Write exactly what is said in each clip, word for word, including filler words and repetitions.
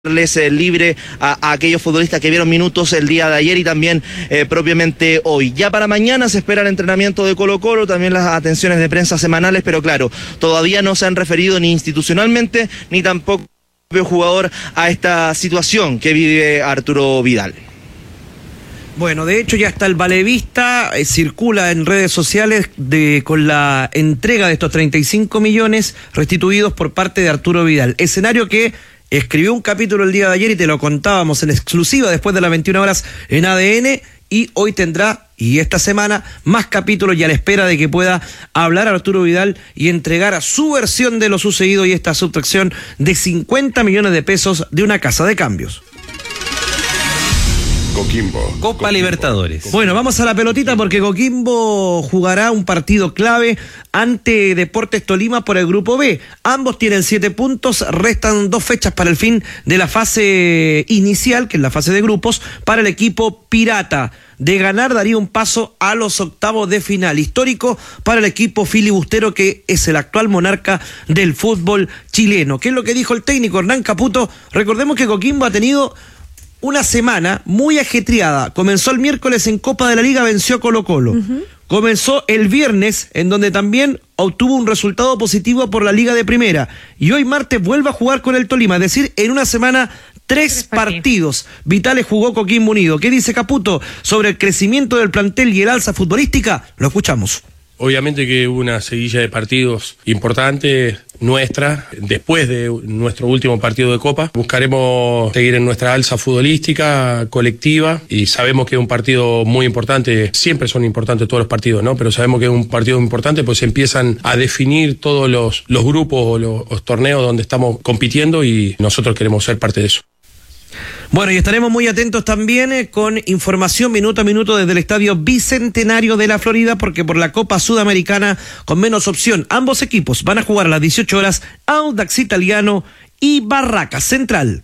les eh, libre a, a aquellos futbolistas que vieron minutos el día de ayer y también eh, propiamente hoy. Ya para mañana se espera el entrenamiento de Colo-Colo, también las atenciones de prensa semanales, pero claro, todavía no se han referido ni institucionalmente ni tampoco el propio jugador a esta situación que vive Arturo Vidal. Bueno, de hecho ya está el Valevista, eh, circula en redes sociales de, con la entrega de estos treinta y cinco millones restituidos por parte de Arturo Vidal. Escenario que escribió un capítulo el día de ayer y te lo contábamos en exclusiva después de las veintiuna horas en A D N, y hoy tendrá, y esta semana, más capítulos y a la espera de que pueda hablar Arturo Vidal y entregar su versión de lo sucedido y esta subtracción de cincuenta millones de pesos de una casa de cambios. Coquimbo. Copa Coquimbo. Libertadores. Bueno, vamos a la pelotita porque Coquimbo jugará un partido clave ante Deportes Tolima por el Grupo B. Ambos tienen siete puntos, restan dos fechas para el fin de la fase inicial, que es la fase de grupos, para el equipo pirata. De ganar daría un paso a los octavos de final, histórico para el equipo filibustero que es el actual monarca del fútbol chileno. ¿Qué es lo que dijo el técnico Hernán Caputo? Recordemos que Coquimbo ha tenido una semana muy ajetreada. Comenzó el miércoles en Copa de la Liga, venció a Colo-Colo. Uh-huh. Comenzó el viernes, en donde también obtuvo un resultado positivo por la Liga de Primera. Y hoy martes vuelve a jugar con el Tolima, es decir, en una semana tres, tres partidos. Vitales jugó Coquimbo Unido. ¿Qué dice Caputo sobre el crecimiento del plantel y el alza futbolística? Lo escuchamos. Obviamente que hubo una seguilla de partidos importante nuestra, después de nuestro último partido de Copa. Buscaremos seguir en nuestra alza futbolística, colectiva, y sabemos que es un partido muy importante. Siempre son importantes todos los partidos, ¿no? Pero sabemos que es un partido importante, pues empiezan a definir todos los, los grupos o los, los torneos donde estamos compitiendo y nosotros queremos ser parte de eso. Bueno, y estaremos muy atentos también eh, con información minuto a minuto desde el Estadio Bicentenario de la Florida, porque por la Copa Sudamericana con menos opción, ambos equipos van a jugar a las dieciocho horas Audax Italiano y Barracas Central.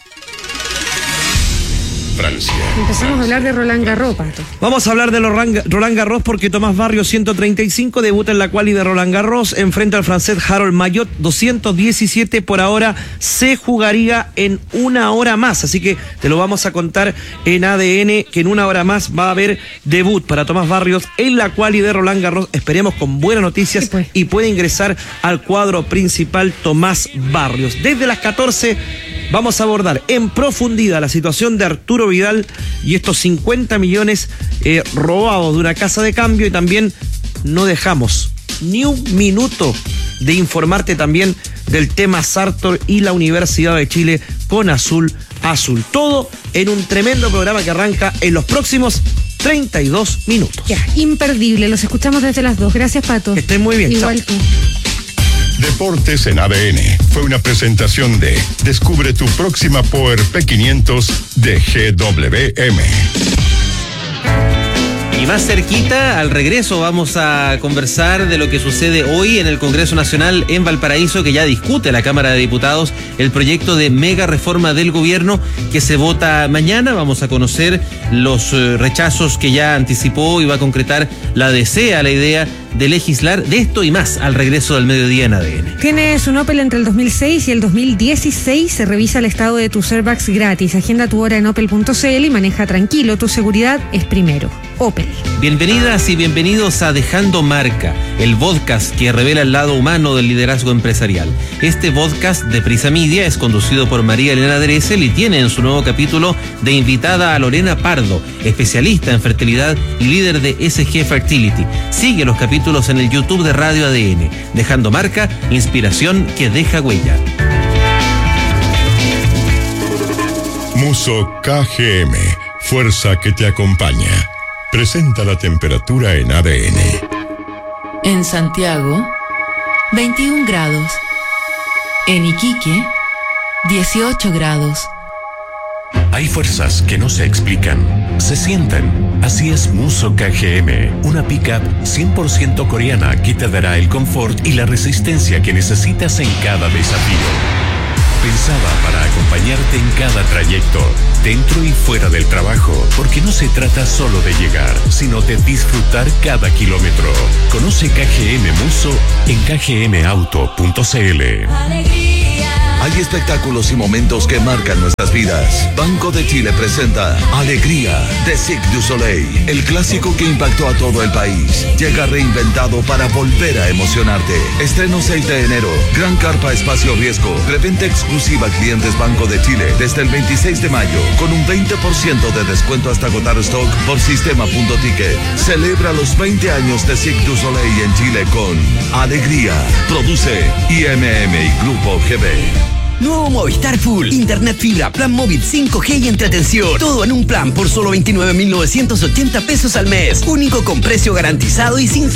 Francia. Empezamos Francia. a hablar de Roland Garros, Pato. Vamos a hablar de Roland Garros porque Tomás Barrios, ciento treinta y cinco, debuta en la quali de Roland Garros, enfrenta al francés Harold Mayot, doscientos diecisiete. Por ahora se jugaría en una hora más, así que te lo vamos a contar en A D N, que en una hora más va a haber debut para Tomás Barrios en la quali de Roland Garros. Esperemos con buenas noticias, sí, pues. Y puede ingresar al cuadro principal Tomás Barrios. Desde las catorce vamos a abordar en profundidad la situación de Arturo Vidal y estos cincuenta millones eh, robados de una casa de cambio, y también no dejamos ni un minuto de informarte también del tema Sartor y la Universidad de Chile con Azul Azul. Todo en un tremendo programa que arranca en los próximos treinta y dos minutos. Ya, imperdible. Los escuchamos desde las dos. Gracias, Pato. Que estén muy bien. Igual Chao. tú. Deportes en A D N fue una presentación de Descubre tu próxima Power P quinientos de G W M. Y más cerquita, al regreso, vamos a conversar de lo que sucede hoy en el Congreso Nacional en Valparaíso, que ya discute la Cámara de Diputados el proyecto de mega reforma del gobierno que se vota mañana. Vamos a conocer los eh, rechazos que ya anticipó y va a concretar la D C a la idea de legislar de esto y más al regreso del mediodía en A D N. Tienes un Opel entre el dos mil seis y el dos mil dieciséis. Se revisa el estado de tus airbags gratis. Agenda tu hora en opel punto c l y maneja tranquilo. Tu seguridad es primero. Opel. Bienvenidas y bienvenidos a Dejando Marca, el podcast que revela el lado humano del liderazgo empresarial. Este podcast de Prisa Media es conducido por María Elena Dresel y tiene en su nuevo capítulo de invitada a Lorena Pardo, especialista en fertilidad y líder de S G Fertility. Sigue los capítulos en el YouTube de Radio A D N. Dejando Marca, inspiración que deja huella. Muso K G M, fuerza que te acompaña. Presenta la temperatura en A D N. En Santiago, veintiún grados. En Iquique, dieciocho grados. Hay fuerzas que no se explican, se sienten. Así es Muso K G M, una pickup cien por ciento coreana que te dará el confort y la resistencia que necesitas en cada desafío. pensada para acompañarte en cada trayecto, dentro y fuera del trabajo, porque no se trata solo de llegar, sino de disfrutar cada kilómetro. Conoce K G M Muso en k g m auto punto c l. Hay espectáculos y momentos que marcan nuestras vidas. Banco de Chile presenta Alegría de Cirque du Soleil, el clásico que impactó a todo el país. Llega reinventado para volver a emocionarte. Estreno seis de enero. Gran carpa espacio riesgo. Preventa exclusiva a clientes Banco de Chile desde el veintiséis de mayo con un veinte por ciento de descuento hasta agotar stock por sistema.ticket. Celebra los veinte años de Cirque du Soleil en Chile con Alegría. Produce I M M y Grupo G B. Nuevo Movistar Full, internet fibra, plan móvil cinco G y entretención. Todo en un plan por solo veintinueve mil novecientos ochenta pesos al mes. Único con precio garantizado y sin